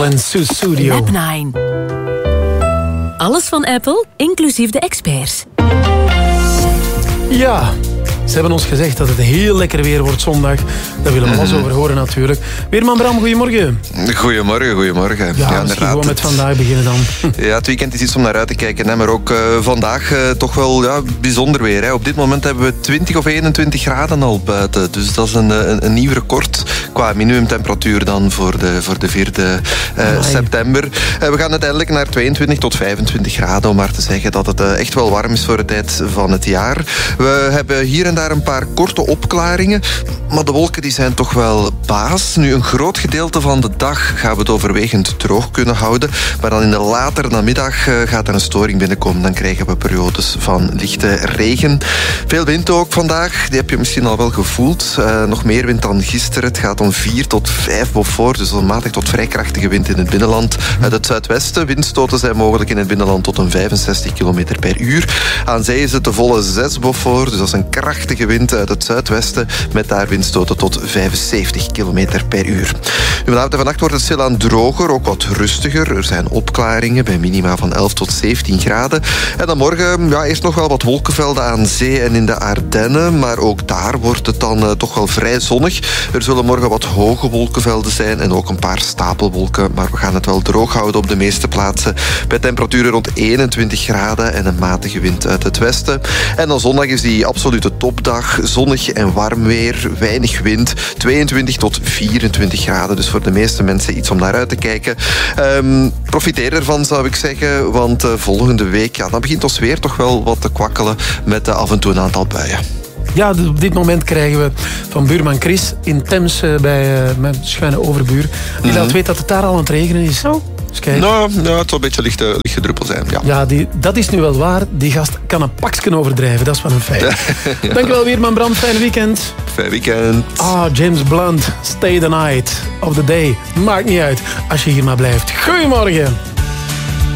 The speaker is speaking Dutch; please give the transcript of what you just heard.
Adele en Sussudio. Lab 9. Alles van Apple, inclusief de experts. Ja, ze hebben ons gezegd dat het heel lekker weer wordt zondag. Daar willen we alles over horen natuurlijk. Weerman Bram, goedemorgen. Goedemorgen. Ja, misschien gewoon met vandaag beginnen dan. Ja, het weekend is iets om naar uit te kijken. Hè, maar ook vandaag toch wel bijzonder weer. Hè. Op dit moment hebben we 20 of 21 graden al buiten. Dus dat is een nieuw record qua minimumtemperatuur dan voor de 4e september. We gaan uiteindelijk naar 22 tot 25 graden, om maar te zeggen dat het echt wel warm is voor de tijd van het jaar. We hebben hier en daar een paar korte opklaringen, maar de wolken die zijn toch wel baas. Nu, een groot gedeelte van de dag gaan we het overwegend droog kunnen houden, maar dan in de latere namiddag gaat er een storing binnenkomen. Dan krijgen we periodes van lichte regen. Veel wind ook vandaag, die heb je misschien al wel gevoeld. Nog meer wind dan gisteren. Het gaat om 4 tot 5 Beaufort, dus een matig tot vrij krachtige wind in het binnenland. Uit het zuidwesten, windstoten zijn mogelijk in het binnenland tot een 65 km per uur. Aan zee is het de volle 6 Beaufort, dus dat is een krachtige wind uit het zuidwesten, met daar windstoten tot 75 km per uur. Vanavond en vannacht wordt het stilaan droger, ook wat rustiger. Er zijn opklaringen bij minima van 11 tot 17 graden. En dan morgen eerst nog wel wat wolkenvelden aan zee en in de Ardennen, maar ook daar wordt het dan toch wel vrij zonnig. Er zullen morgen wat hoge wolkenvelden zijn en ook een paar stapelwolken, maar we gaan het wel droog houden op de meeste plaatsen, bij temperaturen rond 21 graden en een matige wind uit het westen. En dan zondag is die absolute topdag, zonnig en warm weer, weinig wind, 22 tot 24 graden, dus voor de meeste mensen iets om naar uit te kijken. Profiteer ervan, zou ik zeggen, want volgende week dan begint ons weer toch wel wat te kwakkelen met af en toe een aantal buien. Ja, op dit moment krijgen we van buurman Chris in Temse bij mijn schuine overbuur. Die laat weten dat het daar al aan het regenen is. Nou, het zal een beetje lichte druppel zijn. Ja, dat is nu wel waar. Die gast kan een pakje overdrijven. Dat is wel een feit. Ja. Dankjewel, Weerman Bram. Fijne weekend. Fijn weekend. James Blunt. Stay the night of the day. Maakt niet uit als je hier maar blijft. Goedemorgen.